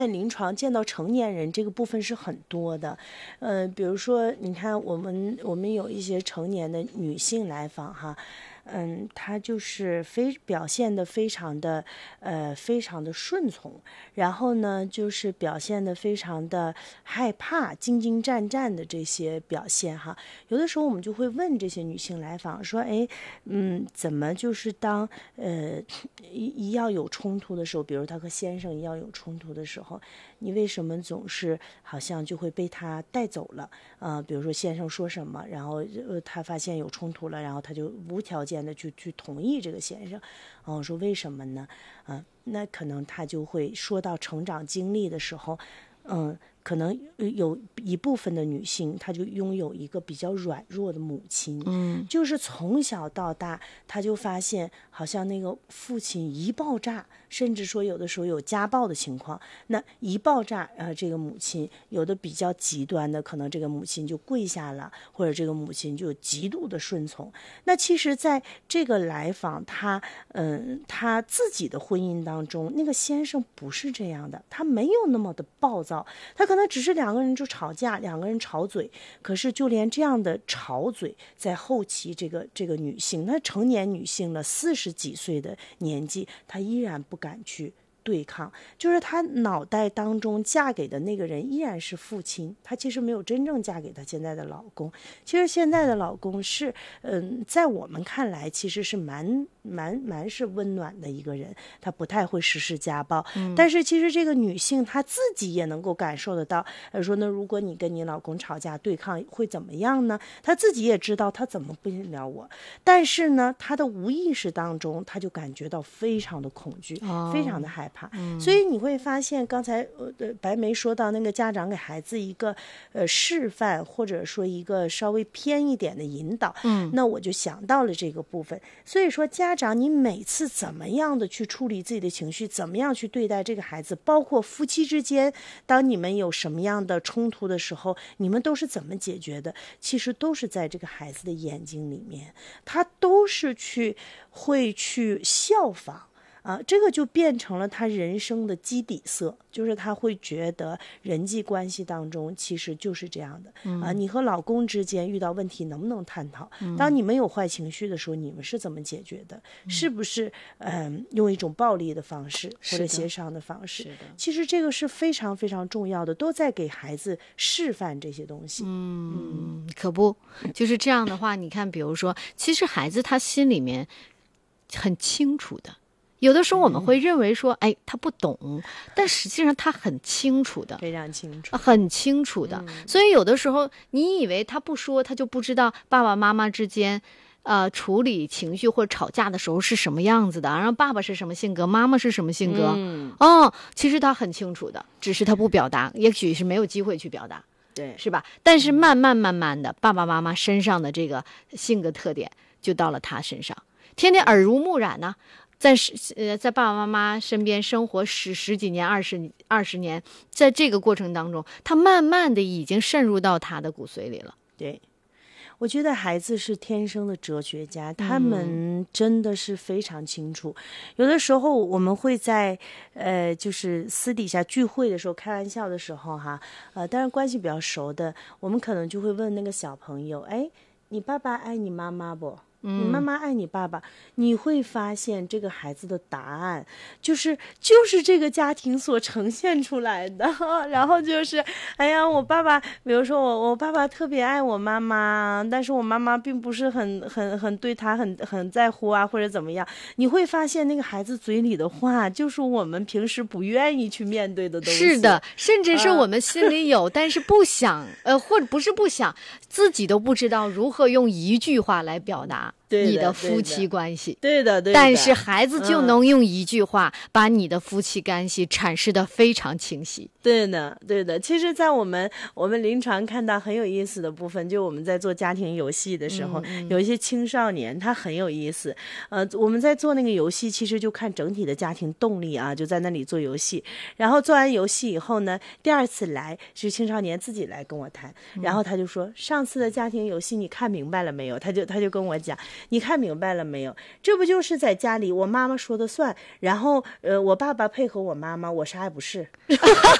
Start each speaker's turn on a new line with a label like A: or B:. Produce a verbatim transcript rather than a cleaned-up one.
A: 在临床见到成年人这个部分是很多的，呃，比如说你看我们我们有一些成年的女性来访哈。嗯，她就是非表现的非常的呃非常的顺从，然后呢就是表现的非常的害怕、惊惊战战的这些表现哈。有的时候我们就会问这些女性来访说，哎，嗯，怎么就是当呃一一要有冲突的时候，比如她和先生一要有冲突的时候，你为什么总是好像就会被他带走了啊、呃？比如说先生说什么，然后呃他发现有冲突了，然后他就无条件的去去同意这个先生。然后我说为什么呢？啊、呃，那可能他就会说到成长经历的时候，嗯。可能有一部分的女性，她就拥有一个比较软弱的母亲，
B: 嗯，
A: 就是从小到大，她就发现好像那个父亲一爆炸，甚至说有的时候有家暴的情况，那一爆炸，呃，这个母亲有的比较极端的，可能这个母亲就跪下了，或者这个母亲就极度的顺从。那其实，在这个来访，他嗯，他自己的婚姻当中，那个先生不是这样的，他没有那么的暴躁，他可能只是两个人就吵架，两个人吵嘴。可是就连这样的吵嘴，在后期这个这个女性，她成年女性了，四十几岁的年纪，她依然不敢去对抗，就是她脑袋当中嫁给的那个人依然是父亲，她其实没有真正嫁给她现在的老公。其实现在的老公是，嗯，在我们看来其实是蛮蛮蛮是温暖的一个人，他不太会实施家暴。嗯、但是其实这个女性她自己也能够感受得到，呃，说那如果你跟你老公吵架对抗会怎么样呢？她自己也知道她怎么不了我，但是呢，她的无意识当中，她就感觉到非常的恐惧，哦、非常的害怕。嗯、所以你会发现，刚才呃白梅说到那个家长给孩子一个呃示范，或者说一个稍微偏一点的引导，嗯，那我就想到了这个部分。所以说，家长你每次怎么样的去处理自己的情绪，怎么样去对待这个孩子，包括夫妻之间，当你们有什么样的冲突的时候，你们都是怎么解决的？其实都是在这个孩子的眼睛里面，他都是去会去效仿。啊，这个就变成了他人生的基底色，就是他会觉得人际关系当中其实就是这样的、嗯、啊。你和老公之间遇到问题能不能探讨？嗯、当你们有坏情绪的时候，你们是怎么解决的？嗯、是不是嗯、呃、用一种暴力的方式或者协商的方式？其实这个是非常非常重要的，都在给孩子示范这些东西。
B: 嗯，嗯可不就是这样的话，你看，比如说，其实孩子他心里面很清楚的。有的时候我们会认为说，哎，他不懂，但实际上他很清楚的，
A: 非常清楚，
B: 很清楚的。嗯、所以有的时候你以为他不说，他就不知道爸爸妈妈之间，呃，处理情绪或者吵架的时候是什么样子的。然后爸爸是什么性格，妈妈是什么性格，嗯，哦，其实他很清楚的，只是他不表达，也许是没有机会去表达，
A: 对，
B: 是吧？但是慢慢慢慢的，爸爸妈妈身上的这个性格特点就到了他身上，天天耳濡目染呢、啊。在呃，在爸爸妈妈身边生活十十几年、二十二十年，在这个过程当中，他慢慢的已经渗入到他的骨髓里了。
A: 对，我觉得孩子是天生的哲学家，他们真的是非常清楚。嗯、有的时候我们会在呃，就是私底下聚会的时候开玩笑的时候哈，呃，当然关系比较熟的，我们可能就会问那个小朋友，哎，你爸爸爱你妈妈不？你妈妈爱你爸爸，你会发现这个孩子的答案就是就是这个家庭所呈现出来的。然后就是哎呀，我爸爸比如说我我爸爸特别爱我妈妈，但是我妈妈并不是很很很对他很很在乎啊，或者怎么样。你会发现那个孩子嘴里的话就是我们平时不愿意去面对的东西。
B: 是的，甚至是我们心里有、呃、但是不想呃或者不是不想，自己都不知道如何用一句话来表达你的夫妻关系。
A: 对的，对的。
B: 但是孩子就能用一句话把你的夫妻关系阐释得非常清晰。
A: 对的，对的。其实在我们我们临床看到很有意思的部分，就我们在做家庭游戏的时候，嗯嗯有一些青少年他很有意思。呃，我们在做那个游戏，其实就看整体的家庭动力啊，就在那里做游戏。然后做完游戏以后呢，第二次来是青少年自己来跟我谈，然后他就说、嗯、上次的家庭游戏你看明白了没有？他就他就跟我讲， 你看明白了没有？这不就是在家里我妈妈说的算，然后呃我爸爸配合我妈妈，我啥也不是。